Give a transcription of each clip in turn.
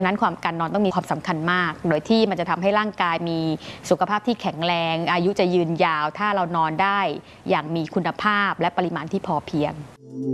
นั้นการนอนต้องมีความสำคัญมากโดยที่มันจะทำให้ร่างกายมีสุขภาพที่แข็งแรงอายุจะยืนยาวถ้าเรานอนได้อย่างมีคุณภาพและปริมาณที่พอเพียง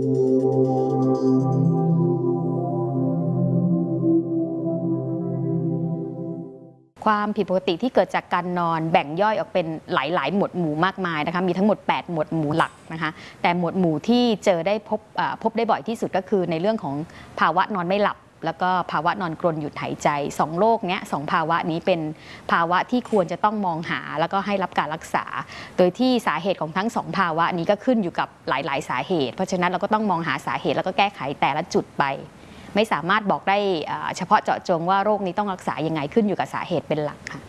ความผิดปกติที่เกิดจากการนอนแบ่งย่อยออกเป็นหลายๆหมวดหมู่มากมายนะคะมีทั้งหมด8หมวดหมู่หลักนะคะแต่หมวดหมู่ที่เจอได้พบได้บ่อยที่สุดก็คือในเรื่องของภาวะนอนไม่หลับแล้วก็ภาวะนอนกรนหยุดหายใจ2โรคนี้2ภาวะนี้เป็นภาวะที่ควรจะต้องมองหาแล้วก็ให้รับการรักษาโดยที่สาเหตุของทั้ง2ภาวะนี้ก็ขึ้นอยู่กับหลายๆสาเหตุเพราะฉะนั้นเราก็ต้องมองหาสาเหตุแล้วก็แก้ไขแต่ละจุดไปไม่สามารถบอกได้เฉพาะเจาะจงว่าโรคนี้ต้องรักษายังไงขึ้นอยู่กับสาเหตุเป็นหลักค่ะ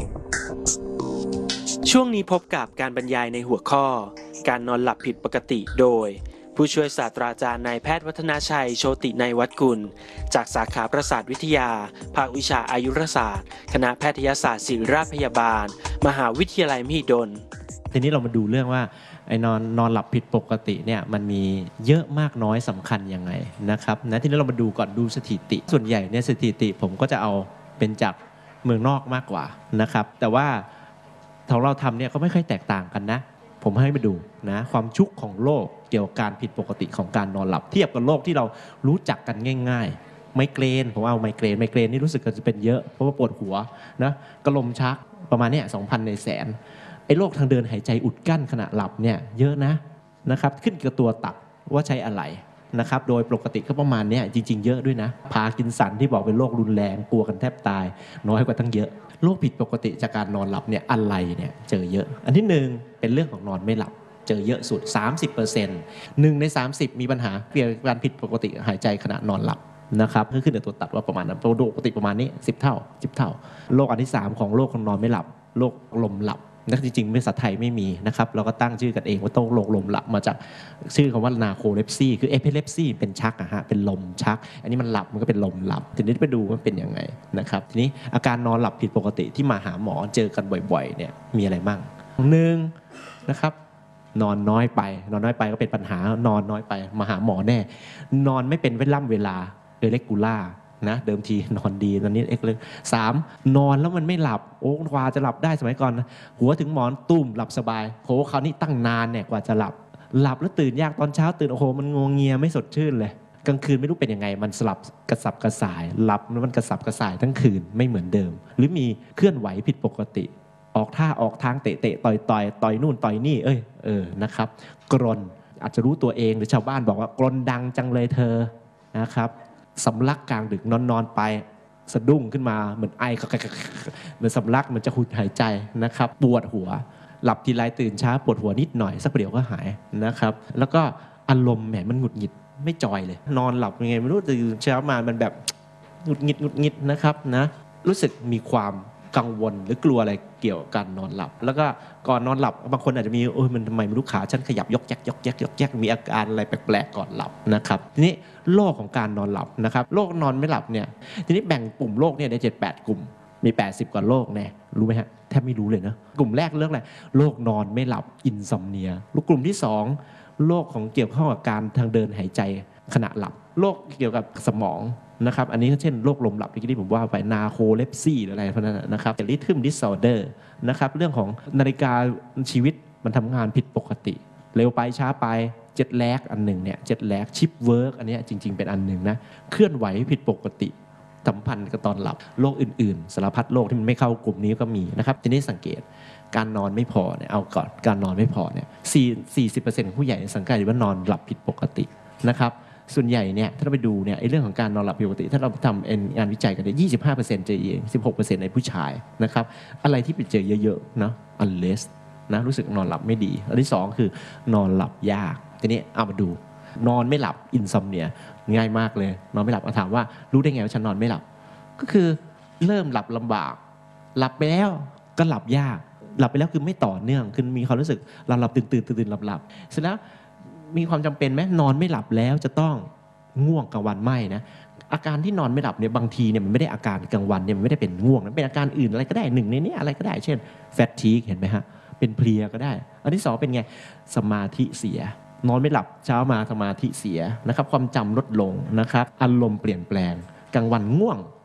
ช่วงนี้พบกับการบรรยายในหัวข้อการนอนหลับผิดปกติโดยผู้ช่วยศาสตราจารย์นายแพทย์วัฒนาชัยโชตินัยวัฒน์กุลจากสาขาประสาทวิทยาภาควิชาอายุรศาสตร์คณะแพทยศาสตร์ศิริราชพยาบาลมหาวิทยาลัยมหิดลทีนี้เรามาดูเรื่องว่าไอ้นอนหลับผิดปกติเนี่ยมันมีเยอะมากน้อยสำคัญยังไงนะครับทีนี้เรามาดูก่อนดูสถิติส่วนใหญ่เนี่ยสถิติผมก็จะเอาเป็นจากเมืองนอกมากกว่านะครับแต่ว่าของเราทำเนี่ยก็ไม่ค่อยแตกต่างกันนะผมให้มาดูนะความชุกของโรคเกี่ยวกับการผิดปกติของการนอนหลับเทียบกับโรคที่เรารู้จักกันง่ายๆไมเกรนผมเอาไมเกรนนี่รู้สึกจะเป็นเยอะเพราะว่าปวดหัวนะกระลมชักประมาณเนี้ย 2,000 ในแสนไอ้โรคทางเดินหายใจอุดกั้นขณะหลับเนี่ยเยอะนะครับขึ้นกับตัวตับว่าใช้อะไรนะครับโดยปกติก็ประมาณนี้จริงๆเยอะด้วยนะพากินสันที่บอกเป็นโรครุนแรงกลัวกันแทบตายน้อยกว่าตั้งเยอะโรคผิดปกติจากการนอนหลับเนี่ยอะไรเนี่ยเจอเยอะอันที่1เป็นเรื่องของนอนไม่หลับเจอเยอะสุด 30% 1 ใน 30มีปัญหาเกี่ยวกับการผิดปกติหายใจขณะนอนหลับนะครับก็ขึ้นกับตัวตัดว่าประมาณนั้นปกติประมาณนี้10 เท่าโรคอันที่3ของโรคของนอนไม่หลับโรคลมหลับจริงๆภาษาไทยไม่มีนะครับเราก็ตั้งชื่อกันเองว่าต้องลมหลับมาจากชื่อคำว่านาโคเลปซีคือเอพิเลปซีเป็นชักเป็นลมชักอันนี้มันหลับมันก็เป็นลมหลับทีนี้ไปดูว่าเป็นยังไงนะครับทีนี้อาการนอนหลับผิดปกติที่มาหาหมอเจอกันบ่อยๆเนี่ยมีอะไรบ้าง1นะครับนอนน้อยไปก็เป็นปัญหานอนน้อยไปมาหาหมอแน่นอนไม่เป็นเวลาเรกูล่านะเดิมทีนอนดีตอนนี้เลย3นอนแล้วมันไม่หลับโอ้กว่าจะหลับได้สมัยก่อนนะหัวถึงหมอนตุ้มหลับสบายโหคราวนี้ตั้งนานเนี่ยกว่าจะหลับแล้วตื่นยากตอนเช้าตื่นโอ้โหมันงวงเงียไม่สดชื่นเลยกลางคืนไม่รู้เป็นยังไงมันสลับกระสับกระส่ายหลับมันกระสับกระส่ายทั้งคืนไม่เหมือนเดิมหรือมีเคลื่อนไหวผิดปกติออกท่าออกทางเตะต่อยนู่นต่อยนี่นะครับกรนอาจจะรู้ตัวเองหรือชาวบ้านบอกว่ากรนดังจังเลยเธอนะครับสำลักกลางดึกนอนไปสะดุ้งขึ้นมาเหมือนไอเหมือนสำลักมันจะหุดหายใจนะครับปวดหัวหลับทีไรตื่นช้าปวดหัวนิดหน่อยสักเดี๋ยวก็หายนะครับแล้วก็อารมณ์มันหงุดหงิดไม่จอยเลยนอนหลับยังไงไม่รู้ตื่นเช้ามามันแบบหงุดหงิดนะครับนะรู้สึกมีความกังวลหรือกลัวอะไรเกี่ยวกับการนอนหลับแล้วก็ก่อนนอนหลับบางคนอาจจะมีมันทำไมไม่รู้ขาฉันขยับยกแยกมีอาการอะไรแปลกๆก่อนหลับนะครับทีนี้โรคของการนอนหลับนะครับโรคนอนไม่หลับเนี่ยทีนี้แบ่งกลุ่มโรคเนี่ยได้ 7-8 กลุ่มมี80กว่าโรคแน่รู้ไหมฮะแทบไม่รู้เลยนะกลุ่มแรกเรื่องอะไรโรคนอนไม่หลับอินซอมเนียกลุ่มที่2โรคของเกี่ยวข้องกับการทางเดินหายใจขณะหลับโรคเกี่ยวกับสมองนะครับอันนี้เช่นโรคลมหลับที่ผมว่าไปนาโคเลปซีอะไรพวกนั้นนะครับริทึมดิสออเดอร์นะครับเรื่องของนาฬิกาชีวิตมันทำงานผิดปกติเร็วไปช้าไปเจ็ตแลกอันหนึ่งเนี่ยเจ็ตแลกชิปเวิร์กอันนี้จริงๆเป็นอันหนึ่งนะเคลื่อนไหวผิดปกติสัมพันธ์กับตอนหลับโรคอื่นๆสารพัดโรคที่มันไม่เข้ากลุ่มนี้ก็มีนะครับทีนี้สังเกตการนอนไม่พอเนี่ยเอาก่อนการนอนไม่พอเนี่ย40% ของผู้ใหญ่สังเกตว่านอนหลับผิดปกตินะครับส่วนใหญ่เนี่ยถ้าเราไปดูเนี่ยเรื่องของการนอนหลับผิดปกติถ้าเราทำงานวิจัยกันเนี่ย 25% เจอเอง 16% ในผู้ชายนะครับอะไรที่ไปเจอเยอะๆนะ unless นะรู้สึกนอนหลับไม่ดีอันที่2คือนอนหลับยากทีนี้เอามาดูนอนไม่หลับอินซอมเนียง่ายมากเลยนอนไม่หลับถามว่ารู้ได้ไงว่าฉันนอนไม่หลับก็คือเริ่มหลับลำบากหลับไปแล้วก็หลับยากหลับไปแล้วคือไม่ต่อเนื่องคือมีความรู้สึกหลับตื่นหลับเสร็จแล้วมีความจำเป็นไหมนอนไม่หลับแล้วจะต้องง่วงกลางวันไม่นะอาการที่นอนไม่หลับเนี่ยบางทีเนี่ยมันไม่ได้อาการกลางวันเนี่ยมันไม่ได้เป็นง่วงมันเป็นอาการอื่นอะไรก็ได้หนึ่งในนี้อะไรก็ได้เช่นแฟตทีกเห็นไหมฮะเป็นเพลียก็ได้อันที่2เป็นไงสมาธิเสียนอนไม่หลับเช้ามาสมาธิเสียนะครับความจำลดลงนะครับอารมณ์เปลี่ยนแปลงกลางวันง่วง